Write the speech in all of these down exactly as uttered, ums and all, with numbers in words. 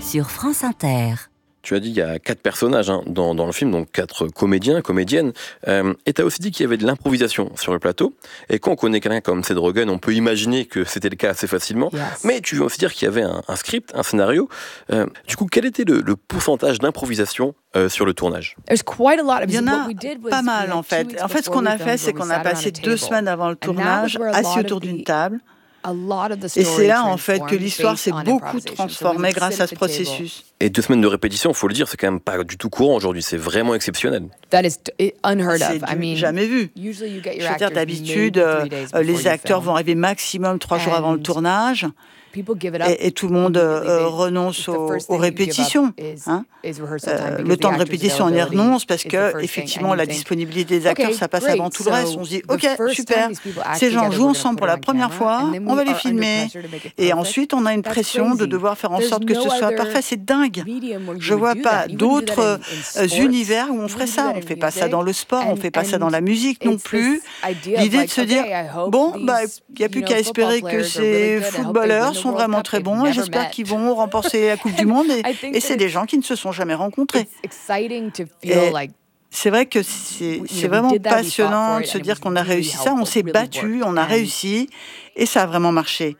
sur France Inter. Tu as dit qu'il y a quatre personnages hein, dans, dans le film, donc quatre comédiens, comédiennes. Euh, et tu as aussi dit qu'il y avait de l'improvisation sur le plateau. Et quand on connaît quelqu'un comme Seth Rogen, on peut imaginer que c'était le cas assez facilement. Yes. Mais tu veux aussi dire qu'il y avait un, un script, un scénario. Euh, du coup, quel était le, le pourcentage d'improvisation euh, sur le tournage ? Il y en a pas mal en fait. En fait, ce qu'on a fait, c'est qu'on a passé deux semaines avant le tournage, assis autour d'une table. Et c'est là, en fait, que l'histoire s'est beaucoup transformée grâce à ce processus. Et deux semaines de répétition, il faut le dire, c'est quand même pas du tout courant aujourd'hui. C'est vraiment exceptionnel. C'est jamais vu. Je veux dire, d'habitude, euh, les acteurs vont arriver maximum trois jours avant le tournage. Et, et tout le monde euh, renonce aux, aux répétitions. Hein. Euh, le temps de répétition, on y renonce parce que, effectivement, la disponibilité des acteurs, ça passe avant tout le reste. On se dit, ok, super, ces gens jouent ensemble pour la première fois, on va les filmer. Et ensuite, on a une pression de devoir faire en sorte que ce soit parfait. C'est dingue. Je vois pas d'autres euh, univers où on ferait ça. On fait pas ça dans le sport, on fait pas ça dans la musique non plus. L'idée de se dire, bon, bah, il n'y a plus qu'à espérer que ces footballeurs sont vraiment très bons et j'espère qu'ils vont remporter la Coupe du Monde et, et c'est des gens qui ne se sont jamais rencontrés. Et c'est vrai que c'est, c'est vraiment passionnant de se dire qu'on a réussi ça, on s'est battu, on a réussi et ça a vraiment marché.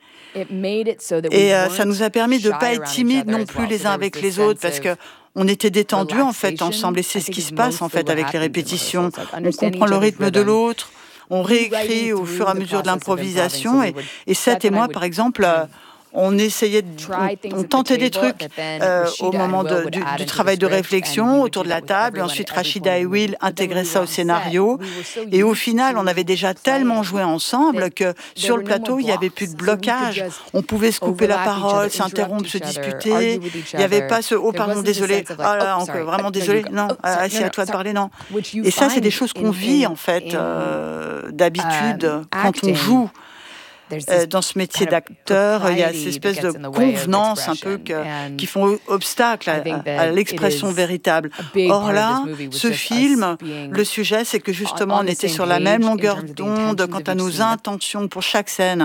Et euh, ça nous a permis de ne pas être timides non plus les uns avec les autres parce que on était détendus en fait ensemble et c'est ce qui se passe en fait avec les répétitions. On comprend le rythme de l'autre. On réécrit au fur et à mesure de l'improvisation. Et, et Seth et moi, par exemple, euh, on essayait, de, on, on tentait des trucs euh, au moment de, du, du travail de réflexion autour de la table. Et ensuite, Rashida et Will intégraient ça au scénario. Et au final, on avait déjà tellement joué ensemble que sur le plateau, il n'y avait plus de blocage. On pouvait se couper la parole, s'interrompre, se disputer. Il n'y avait pas ce « oh, pardon, désolé, oh là, encore, vraiment désolé, non, ah, c'est à toi de parler, non ». Et ça, c'est des choses qu'on vit, en fait, euh, d'habitude, quand on joue. Euh, dans ce métier d'acteur, il y a ces espèces de convenances un peu que, qui font obstacle à, à, à l'expression véritable. Or là, ce film, le sujet, c'est que justement, on était sur la même longueur d'onde quant à nos intentions pour chaque scène.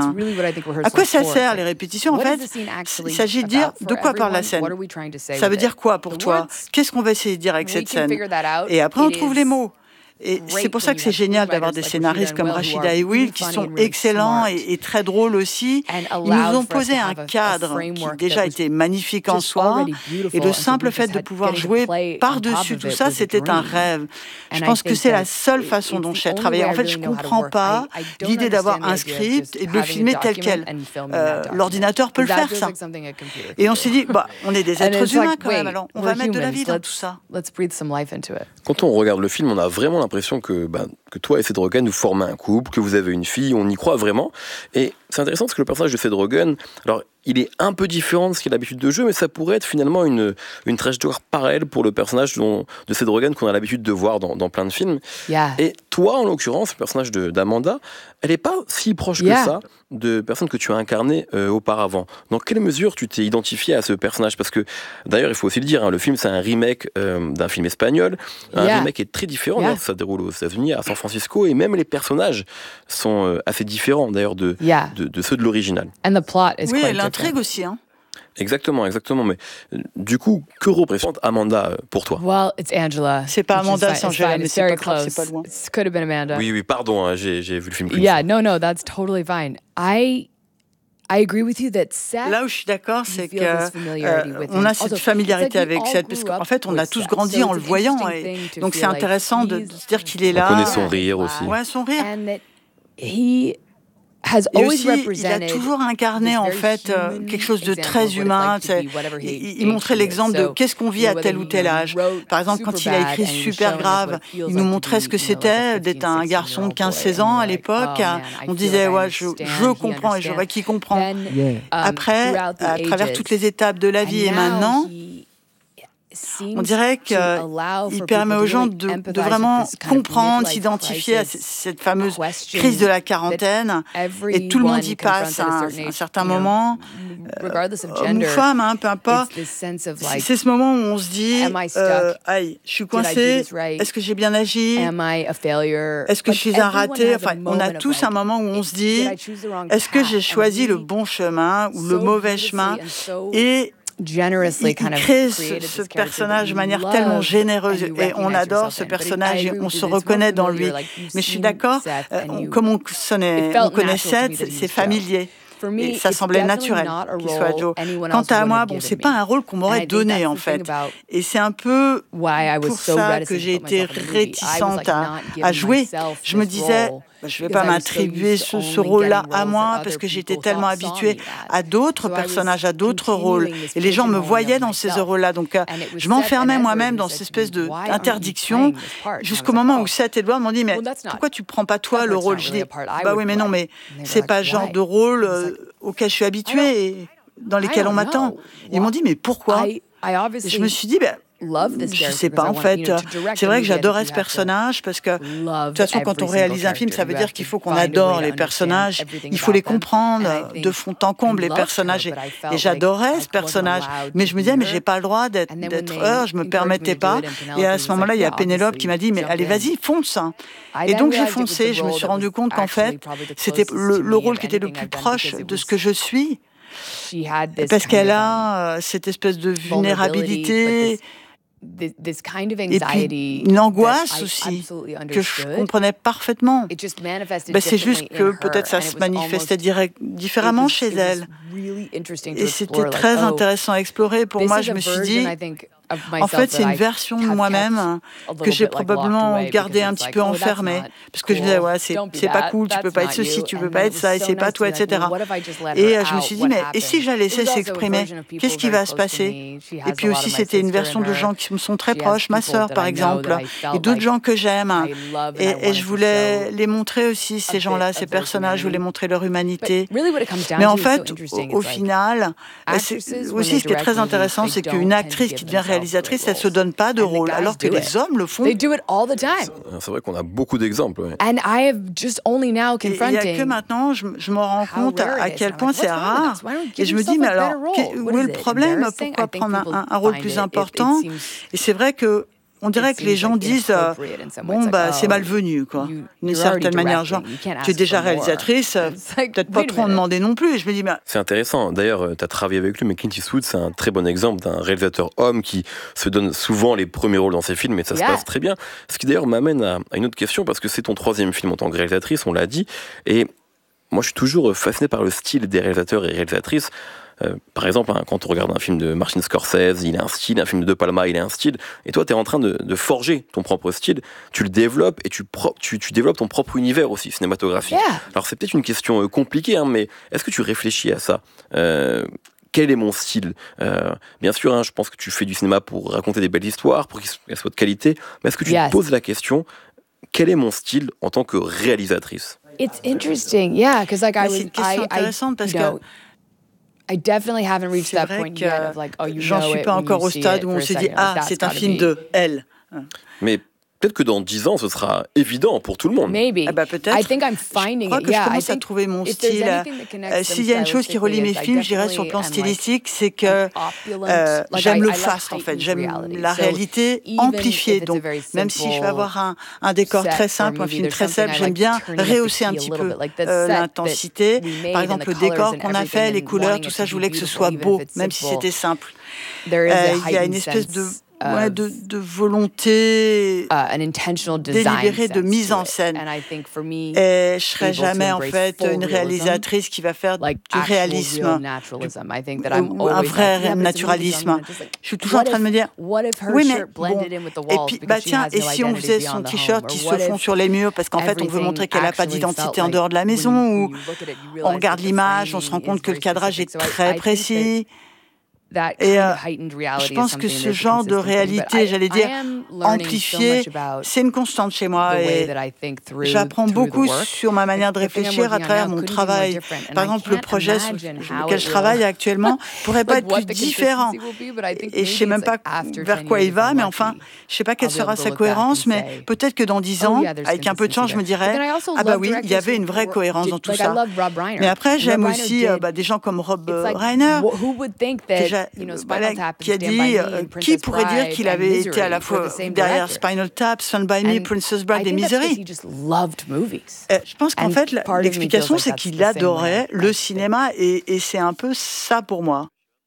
À quoi ça sert, les répétitions? En fait, il s'agit de dire de quoi parle la scène. Ça veut dire quoi pour toi? Qu'est-ce qu'on va essayer de dire avec cette scène? Et après, on trouve les mots. Et c'est pour ça que c'est génial d'avoir des scénaristes comme Rashida et Will qui sont excellents et, et très drôles aussi. Ils nous ont posé un cadre qui déjà était magnifique en soi. Et le simple fait de pouvoir jouer par-dessus tout ça, c'était un rêve. Je pense que c'est la seule façon dont j'ai travaillé. En fait, je ne comprends pas l'idée d'avoir un script et de le filmer tel quel. Euh, l'ordinateur peut le faire, ça. Et on s'est dit, bah, on est des êtres humains quand même, alors on va mettre de la vie dans tout ça. Quand on regarde le film, on a vraiment l'impression que, ben, que toi et Seth Rogen, vous formez un couple, que vous avez une fille, on y croit vraiment. Et c'est intéressant parce que le personnage de Seth Rogen, alors il est un peu différent de ce qu'il a l'habitude de jeu, mais ça pourrait être finalement une, une trajectoire pareille pour le personnage dont, de Seth Rogen qu'on a l'habitude de voir dans, dans plein de films. Yeah. Et toi, en l'occurrence, le personnage de, d'Amanda, elle n'est pas si proche Yeah. que ça de personnes que tu as incarnées euh, auparavant. Dans quelle mesure tu t'es identifié à ce personnage? Parce que, d'ailleurs, il faut aussi le dire, hein, le film, c'est un remake euh, d'un film espagnol. Un Yeah. remake est très différent. Yeah. D'ailleurs, ça se déroule aux États-Unis, à San Francisco, et même les personnages sont euh, assez différents, d'ailleurs, de, Yeah. de, de ceux de l'original. And the plot is Oui, quite et l'intrigue different. aussi. Hein. Exactement, exactement. Mais euh, du coup, que représente Amanda euh, pour toi? Well, it's Angela. C'est pas which is Amanda, fine- c'est it's Angela, fine. mais It's c'est very pas grave, close. c'est pas loin. It could have been Amanda. Oui, oui, pardon, hein, j'ai, j'ai vu le film qu'une Yeah, fois. no, no, that's totally fine. I I agree with you that Seth. Là où je suis d'accord, c'est feel que this familiarity euh, with on him. a cette Also, familiarité it's like we avec all Seth, parce grew qu'en up fait, on a with tous Seth. grandi So en it's le an voyant, interesting et thing to donc feel c'est like intéressant de, he's de se dire qu'il est On là. connaît son rire aussi. Ouais, son rire. and that he has Et always aussi, il a represented toujours incarné this en very fait euh, human quelque chose de example très of what it's humain. like to C'est- be whatever he- il, il montrait age he is. l'exemple de So, qu'est-ce qu'on vit you know, à tel whether ou he, tel you know, âge. wrote Par exemple, quand il a Superbad écrit and he was Super showing us Grave, what it feels il like nous to montrait be, ce que you know, like a c'était fifteen, d'être un garçon de sixteen-year-old quinze boy, seize and ans you're à like, l'époque. oh, man, I On feel disait, like I ouais, je, understand, je he comprends et je vois understands. qu'il comprend. Then, um, Après, throughout the à travers ages, toutes les étapes de la vie et and now maintenant, he on dirait qu'il permet aux gens de, de vraiment comprendre, s'identifier à c- cette fameuse crise de la quarantaine. Et tout le monde y passe à un, un certain moment, euh, homme ou femme, hein, peu importe. C'est c'est ce moment où on se dit, euh, aïe, je suis coincé, est-ce que j'ai bien agi? Est-ce que je suis un raté? Enfin, on a tous un moment où on se dit, est-ce que j'ai choisi le bon chemin ou le mauvais chemin? Et generously kind il of crée ce, ce personnage de manière tellement généreuse et on adore ce personnage et on se reconnaît dans lui. Mais je suis d'accord, euh, on, comme on, connaît, on connaît Seth, c'est familier. Et ça semblait naturel qu'il soit Joe. Quant à moi, bon, c'est pas un rôle qu'on m'aurait donné en fait. Et c'est un peu pour ça que j'ai été réticente à, à jouer. Je me disais, je ne vais pas m'attribuer ce, ce rôle-là à moi parce que j'étais tellement habituée à d'autres personnages, à d'autres rôles. Et les gens me voyaient dans ces rôles-là. Donc, euh, je m'enfermais moi-même dans cette espèce d'interdiction jusqu'au moment où Seth et Edward m'ont dit « Mais pourquoi tu ne prends pas toi le rôle ?» Je dis « Bah oui, mais non, mais ce n'est pas le genre de rôle euh, auquel je suis habituée et dans lesquels on m'attend. » Ils m'ont dit « Mais pourquoi ?» Et je me suis dit bah, je ne sais pas, en fait. C'est vrai que j'adorais ce personnage parce que, de toute façon, quand on réalise un film, ça veut dire qu'il faut qu'on adore les personnages. Il faut les comprendre de fond en comble, les personnages. Et, et j'adorais ce personnage. Mais je me disais, mais je n'ai pas le droit d'être heure, je ne me permettais pas. Et à ce moment-là, il y a Pénélope qui m'a dit, mais allez, vas-y, fonce. Et donc, j'ai foncé. Je me suis rendu compte qu'en fait, c'était le, le rôle qui était le plus proche de ce que je suis. Parce qu'elle a euh, cette espèce de vulnérabilité. Et puis une angoisse aussi que je comprenais parfaitement. Ben, c'est juste que peut-être ça se manifestait direct, différemment chez elle. Et c'était très intéressant à explorer. Pour moi, je me suis dit, en fait, c'est une version de moi-même que j'ai probablement gardée un petit peu enfermée. Parce que je me disais, ouais, c'est, c'est pas cool, tu peux pas être ceci, tu peux pas être ça, et c'est pas toi, et cetera. Et euh, je me suis dit, mais et si je la laissais s'exprimer, qu'est-ce qui va se passer? Et puis aussi, c'était une version de gens qui me sont très proches, ma sœur, par exemple, et d'autres gens que j'aime. Et, et je voulais les montrer aussi, ces gens-là, ces personnages, je voulais montrer leur humanité. Mais en fait, au, au final, c'est aussi ce qui est très intéressant, c'est qu'une actrice qui devient réalisatrice, elle ne se donne pas de rôle, alors que les hommes le font. C'est vrai qu'on a beaucoup d'exemples. Ouais. And I have just only now confronting. Il n'y a que maintenant, je, je me rends compte à, à quel point c'est rare. Et je me dis, mais alors, où est le problème? Pourquoi prendre un, un rôle plus important? Et c'est vrai que on dirait que les gens disent euh, bon bah c'est malvenu quoi, d'une certaine manière. Genre, tu es déjà réalisatrice, peut-être pas trop en demander non plus. Et je me dis mais... C'est intéressant. D'ailleurs, tu as travaillé avec lui, mais Clint Eastwood, c'est un très bon exemple d'un réalisateur homme qui se donne souvent les premiers rôles dans ses films, et ça yeah. se passe très bien. Ce qui d'ailleurs m'amène à, à une autre question, parce que c'est ton troisième film en tant que réalisatrice, on l'a dit, et moi je suis toujours fasciné par le style des réalisateurs et réalisatrices. Euh, par exemple, hein, quand on regarde un film de Martin Scorsese, il a un style, un film de De Palma, il a un style, et toi, tu es en train de, de forger ton propre style, tu le développes, et tu, pro- tu, tu développes ton propre univers aussi, cinématographique. Yeah. Alors, c'est peut-être une question euh, compliquée, hein, mais est-ce que tu réfléchis à ça euh, Quel est mon style euh, Bien sûr, hein, je pense que tu fais du cinéma pour raconter des belles histoires, pour qu'elles soient de qualité, mais est-ce que tu yes. te poses la question, quel est mon style en tant que réalisatrice? It's interesting, yeah, because like I was, c'est une question I, intéressante parce you know, que I definitely haven't reached that point yet of like, oh, you j'en know suis it pas when encore you au see stade it où on for a se dit second, ah like, c'est that's un gotta film be- de elle. Mais peut-être que dans dix ans, ce sera évident pour tout le monde. Maybe. Ah bah peut-être. I think I'm finding je crois it. que Yeah, je I commence à think trouver mon if there's style. anything that connects Euh, them S'il y a une chose qui relie mes stylistically, films, I je dirais sur le plan definitely am, like, stylistique, c'est que opulent. euh, Like, j'aime I- le I love faste en fait. heightened J'aime reality. la So réalité even amplifiée. if it's a Donc very même si je vais simple avoir un, un décor set très for a simple, un movie, film there's très something simple, I j'aime like bien turning up the rehausser un key a petit little peu bit, like the euh, set that l'intensité. we made Par and exemple, the le colors décor and qu'on a fait, everything les and couleurs, wanting tout it ça, to je be voulais que ce beautiful, soit even beau, if it's même si simple. c'était simple. There is Euh, a Il y a une heightened espèce de, sense ouais, of, de, de volonté uh, an intentional design délibérée de sense mise to en it. scène. And I think for me, Et je serai able to jamais en embrace fait full une realism, réalisatrice qui va faire like du actual real réalisme, naturalism. I think that du- I'm ou un always vrai like, yeah, but it's a movie, so I'm naturalisme. gonna just like, Je suis toujours en what train de if- me dire, what if her oui mais shirt bon, blended in with the et walls puis because bah she tiens, has et no si on identity faisait beyond son the t-shirt home? qui Or se what fond if sur les murs parce qu'en fait on veut everything montrer qu'elle n'a pas actually d'identité felt en dehors de la like maison, when ou you look at it, you on realize regarde that the l'image, on se rend framing compte is que le very cadrage est specific. So I- I très think that précis. that Et kind euh, of heightened je reality is pense que something ce that is a genre de consistent thing, but réalité, I- j'allais I dire am learning so amplifiée, much about c'est une constante chez moi the way et that I think through- j'apprends through the beaucoup work. sur ma manière de The thing I'm réfléchir à working on travers now mon couldn't be more travail. different, and Par I exemple, le can't projet sur imagine how lequel it je will- travaille actuellement pourrait pas like être what plus the différent. consistency will be, but I think Et je sais maybe même it's pas like after vers ten quoi years, il va, if I'm mais enfin, lucky, je sais pas quelle I'll be able sera to sa look back cohérence, and mais say, peut-être que dans dix oh ans, yeah, there's avec un peu de chance, je me consistency there. But dirais, then I also ah bah love oui, il y directors avait une who vraie were- cohérence did- dans tout like, I ça. love Rob Reiner. Mais après, Rob j'aime Reiner aussi euh, did- bah, des gens comme Rob It's euh, like, Reiner, wh- who would think que that, j'a- you know, voilà, Spinal Tap and qui a Stand dit, By Me euh, and qui Princess pourrait dire Bride qu'il and avait été à Misery la were fois the same derrière director. Spinal Tap, Stand By Me, And Princess Bride I et think that's because Misery. he just loved movies. Euh, je pense qu'en And fait, la- part of me feels l'explication, like c'est that's qu'il the same way adorait I le like cinéma et, et c'est un peu ça pour moi.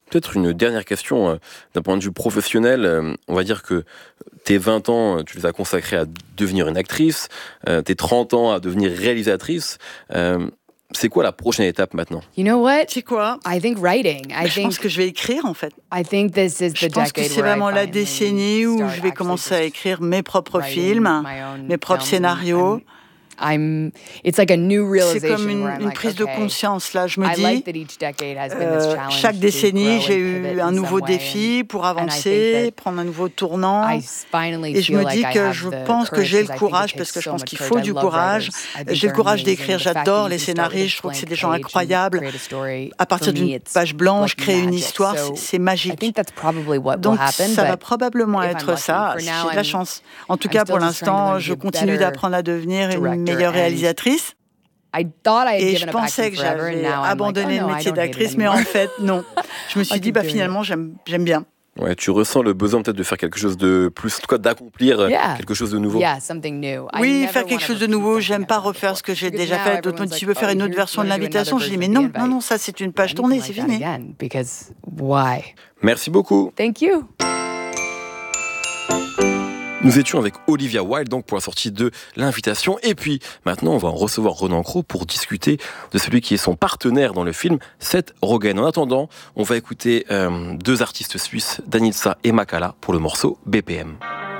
Peut-être une dernière question, euh, d'un point de vue professionnel. Euh, on va dire que tes vingt ans, tu les as consacrés à devenir une actrice, euh, tes trente ans à devenir réalisatrice. Euh, c'est quoi la prochaine étape maintenant? You know what? C'est quoi? I think writing. I je think, pense que je vais écrire en fait. I think this is the je pense que c'est vraiment la décennie où je vais commencer à écrire mes propres films, mes propres scénarios. I'm, it's like a new realization. C'est comme une, where I'm une like, prise okay, de conscience. Là, je me I dis, like that each decade has been this euh, challenge chaque décennie, to j'ai grow and eu pivot un in nouveau some way, défi and- pour and I avancer, think prendre un nouveau tournant. I finally Et je feel me like dis I que have je the pense que courage, j'ai le 'cause I think it courage, takes parce que je so pense much qu'il courage. faut I du love courage. writers. I think J'ai le they're courage amazing. d'écrire, The fact that j'adore you les can start with a scénaristes, je trouve que blank c'est des gens page and incroyables. create a story. À partir For me, d'une it's page blanche, like créer une magic. histoire, So c'est- c'est I magique. think that's probably what will Donc happen, ça va but probablement if I'm être lucky. ça, For si now, j'ai de la I'm- chance. En tout I'm cas, still pour just trying to l'instant, learn to je be a continue better d'apprendre à devenir une director, meilleure and réalisatrice. I thought I had Et given je up pensais acting que forever, and j'avais now I'm like, abandonné oh, no, le I métier don't hate it d'actrice, mais en anymore. fait, non. Je me suis I dit, keep bah, doing finalement, j'aime, j'aime bien. Ouais, tu ressens le besoin peut-être de faire quelque chose de plus, en tout cas d'accomplir euh, Yeah. quelque chose de nouveau. Yeah, something new. I Oui, never faire quelque wanna chose de repeat nouveau. something J'aime I've pas done refaire before. ce que j'ai Because déjà now fait. D'autres everyone's me disent, tu like, veux faire oh, une autre you version de wanna do another l'invitation? Je dis, version mais of non, The non, non, Invite. ça c'est une page Anything tournée, like c'est that fini. again, because why? Merci beaucoup. Thank you. Nous étions avec Olivia Wilde donc pour la sortie de l'invitation, et puis maintenant on va en recevoir Renan Cros pour discuter de celui qui est son partenaire dans le film, Seth Rogen. En attendant, on va écouter euh, deux artistes suisses, Danitza et Makala, pour le morceau B P M.